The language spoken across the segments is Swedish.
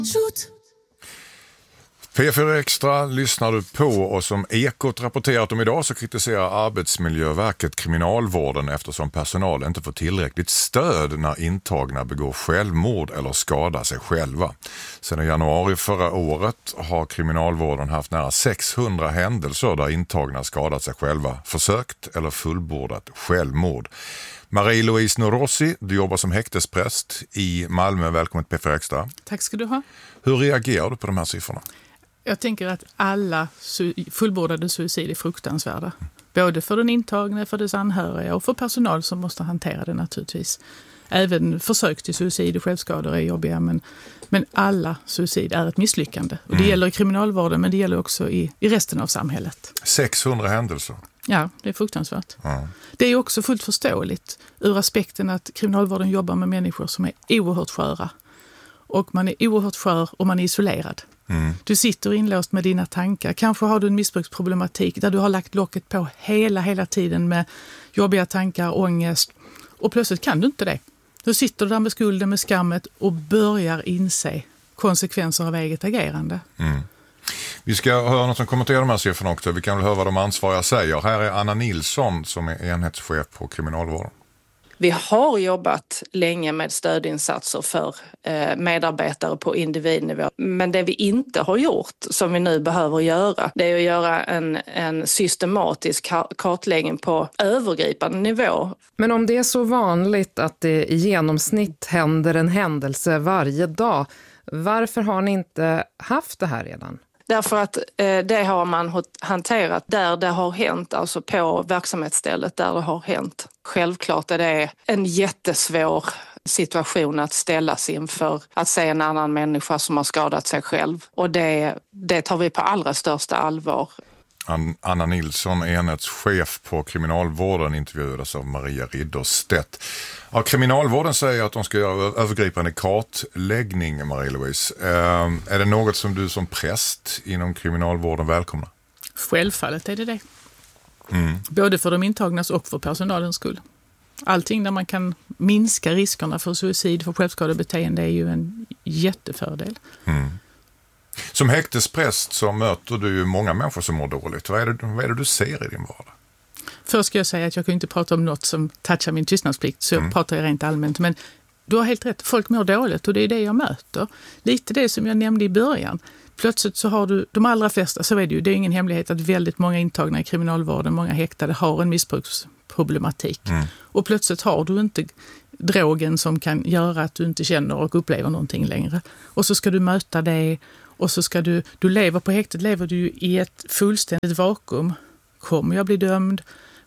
P4 Extra lyssnar du på, och som Ekot rapporterat om idag så kritiserar Arbetsmiljöverket kriminalvården eftersom personal inte får tillräckligt stöd när intagna begår självmord eller skadar sig själva. Sedan januari förra året har kriminalvården haft nära 600 händelser där intagna skadat sig själva, försökt eller fullbordat självmord. Marie-Louise Norossi, du jobbar som häktespräst i Malmö. Välkommen till P4 Extra. Tack ska du ha. Hur reagerar du på de här siffrorna? Jag tänker att alla fullbordade suicid är fruktansvärda. Både för den intagne, för dess anhöriga och för personal som måste hantera det naturligtvis. Även försök till suicid och självskador är jobbiga, men alla suicid är ett misslyckande. Och det gäller i kriminalvården, men det gäller också i resten av samhället. 600 händelser. Ja, det är fruktansvärt. Ja. Det är också fullt förståeligt ur aspekten att kriminalvården jobbar med människor som är oerhört sköra. Och man är oerhört skör och man är isolerad. Du sitter inlåst med dina tankar. Kanske har du en missbruksproblematik där du har lagt locket på hela tiden med jobbiga tankar, ångest. Och plötsligt kan du inte det. Du sitter där med skulden, med skammet och börjar inse konsekvenser av eget agerande. Vi ska höra något som kommenterar de här siffrorna också. Vi kan väl höra vad de ansvariga säger. Här är Anna Nilsson som är enhetschef på kriminalvården. Vi har jobbat länge med stödinsatser för medarbetare på individnivå. Men det vi inte har gjort, som vi nu behöver göra, det är att göra en systematisk kartläggning på övergripande nivå. Men om det är så vanligt att det i genomsnitt händer en händelse varje dag, varför har ni inte haft det här redan? Därför att det har man hanterat där det har hänt, alltså på verksamhetsstället där det har hänt. Självklart är det en jättesvår situation att ställas inför, att se en annan människa som har skadat sig själv. Och det tar vi på allra största allvar. Anna Nilsson, enhetschef på kriminalvården, intervjuades av Maria Ridderstedt. Ja, kriminalvården säger att de ska göra övergripande kartläggning, Marie-Louise. Är det något som du som präst inom kriminalvården välkomnar? Självfallet är det. Både för de intagnas och för personalens skull. Allting där man kan minska riskerna för suicid, för självskadebeteende är ju en jättefördel. Som häktespräst så möter du ju många människor som mår dåligt. Vad är det du ser i din vardag? Först ska jag säga att jag kan inte prata om något som touchar min tystnadsplikt, så jag pratar rent allmänt. Men du har helt rätt, folk mår dåligt och det är det jag möter. Lite det som jag nämnde i början. Plötsligt så har du, de allra flesta, så är det är ingen hemlighet att väldigt många intagna i kriminalvården, många häktade har en missbruksproblematik. Och plötsligt har du inte drogen som kan göra att du inte känner och upplever någonting längre. Och så ska du möta det, och så ska du lever på häktet, lever du i ett fullständigt vakuum. Kommer jag bli dömd?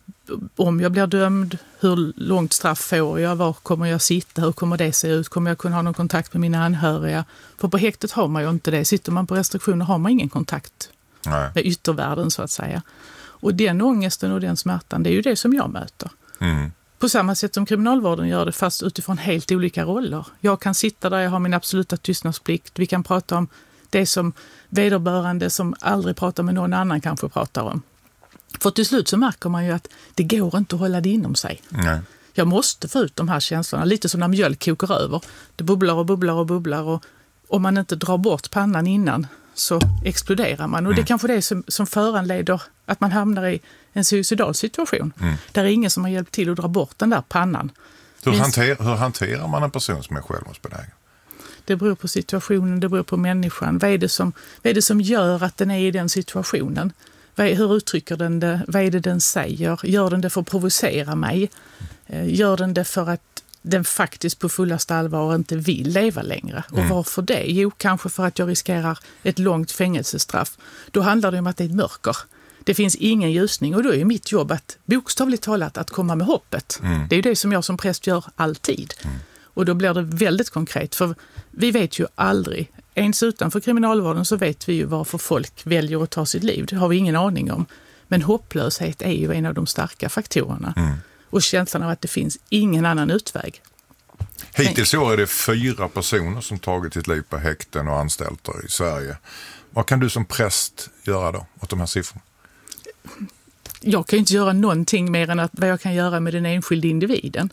Om jag blir dömd, hur långt straff får jag? Var kommer jag sitta? Hur kommer det se ut? Kommer jag kunna ha någon kontakt med mina anhöriga? För på häktet har man ju inte det. Sitter man på restriktioner har man ingen kontakt med yttervärlden, så att säga. Och den ångesten och den smärtan, det är ju det som jag möter. På samma sätt som kriminalvården gör det, fast utifrån helt olika roller. Jag kan sitta där, jag har min absoluta tystnadsplikt. Vi kan prata om det som vederbörande som aldrig pratar med någon annan kanske pratar om. För till slut så märker man ju att det går inte att hålla det inom sig. Jag måste få ut de här känslorna, lite som när mjölk kokar över. Det bubblar och bubblar och bubblar, och om man inte drar bort pannan innan så exploderar man. Och det är kanske det som föranleder att man hamnar i en suicidal situation. Där är ingen som har hjälpt till att dra bort den där pannan. Hur hanterar man en person som är självmordsbenägen? Det beror på situationen, det beror på människan. Vad är det som gör att den är i den situationen? Hur uttrycker den det? Vad är det den säger? Gör den det för att provocera mig? Gör den det för att den faktiskt på fullaste allvar inte vill leva längre? Och varför det? Jo, kanske för att jag riskerar ett långt fängelsestraff. Då handlar det om att det är ett mörker. Det finns ingen ljusning, och då är mitt jobb att bokstavligt talat att komma med hoppet. Det är ju det som jag som präst gör alltid. Och då blir det väldigt konkret, för vi vet ju aldrig, ens utanför kriminalvården så vet vi ju varför folk väljer att ta sitt liv. Det har vi ingen aning om. Men hopplöshet är ju en av de starka faktorerna. Och känslan av att det finns ingen annan utväg. Hittills år är det 4 personer som tagit sitt liv på häkten och anstalter i Sverige. Vad kan du som präst göra då åt de här siffrorna? Jag kan ju inte göra någonting mer än vad jag kan göra med den enskilda individen.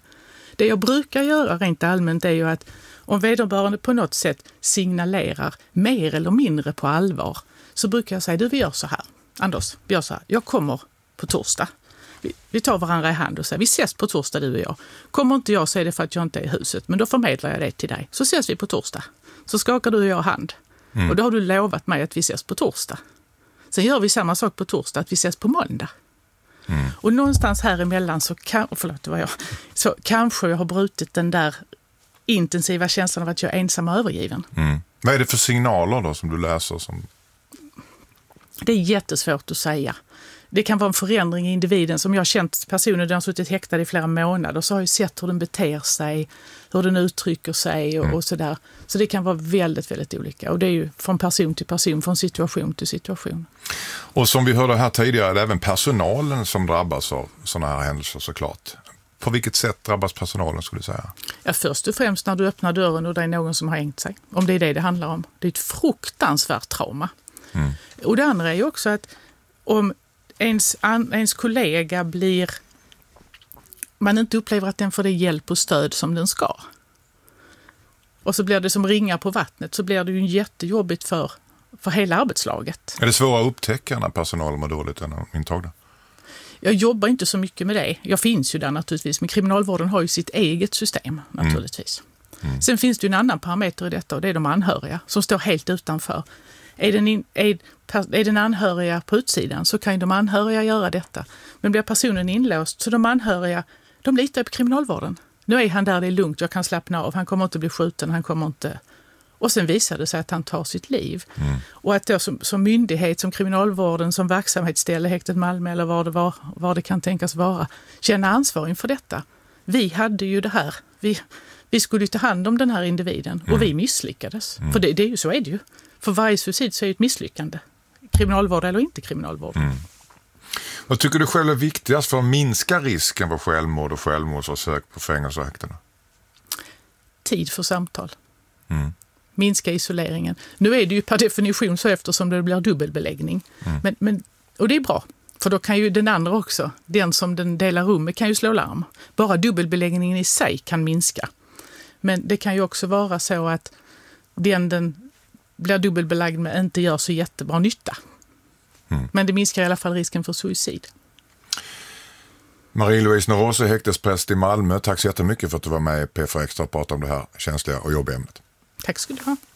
Det jag brukar göra rent allmänt är ju att om vederbörande på något sätt signalerar mer eller mindre på allvar, så brukar jag säga, du, vi gör så här. Anders, vi gör så här. Jag kommer på torsdag. Vi tar varandra i hand och säger, vi ses på torsdag du och jag. Kommer inte jag så är det för att jag inte är i huset, men då förmedlar jag det till dig. Så ses vi på torsdag. Så skakar du och jag hand. Och då har du lovat mig att vi ses på torsdag. Sen gör vi samma sak på torsdag, att vi ses på måndag. Och någonstans här emellan så kanske jag har brutit den där intensiva känslan av att jag är ensam och övergiven. Vad är det för signaler då som du läser? Det är jättesvårt att säga. Det kan vara en förändring i individen. Som jag har känt personen, den har suttit häktad i flera månader, så har jag sett hur den beter sig, hur den uttrycker sig och sådär. Så det kan vara väldigt, väldigt olika. Och det är ju från person till person, från situation till situation. Och som vi hörde här tidigare, är det även personalen som drabbas av sådana här händelser såklart. På vilket sätt drabbas personalen, skulle du säga? Ja, först och främst när du öppnar dörren och det är någon som har hängt sig. Om det är det handlar om. Det är ett fruktansvärt trauma. Och det andra är ju också att om ens kollega man inte upplever att den får det hjälp och stöd som den ska. Och så blir det som ringar på vattnet, så blir det ju jättejobbigt för hela arbetslaget. Är det svårare att upptäcka när personalen mår dåligt än intagna? Jag jobbar inte så mycket med det. Jag finns ju där naturligtvis, men kriminalvården har ju sitt eget system naturligtvis. Sen finns det ju en annan parameter i detta, och det är de anhöriga som står helt utanför. Är den anhöriga på utsidan så kan ju de anhöriga göra detta. Men blir personen inlåst så de anhöriga, de litar på kriminalvården. Nu är han där, det är lugnt, jag kan slappna av, han kommer inte bli skjuten, han kommer inte... Och sen visar det sig att han tar sitt liv. Och att då som myndighet, som kriminalvården, som verksamhetsställe, häktet Malmö eller vad det kan tänkas vara, känna ansvar inför detta. Vi hade ju det här, vi skulle ta hand om den här individen och vi misslyckades. För det är ju så är det ju. För varje suicid så är det ett misslyckande. Kriminalvård eller inte kriminalvård. Vad tycker du själv är viktigast för att minska risken för självmord och självmordsförsök på fängelser och häktena? Tid för samtal. Minska isoleringen. Nu är det ju per definition så eftersom det blir dubbelbeläggning. Och det är bra. För då kan ju den andra också, den som den delar rum med, kan ju slå larm. Bara dubbelbeläggningen i sig kan minska. Men det kan ju också vara så att den blir dubbelbelagd med inte gör så jättebra nytta. Men det minskar i alla fall risken för suicid. Marie-Louise Norose, häktespräst i Malmö. Tack så jättemycket för att du var med i P4 Extra och pratade om det här känsliga och jobbiga ämnet. Tack ska du ha.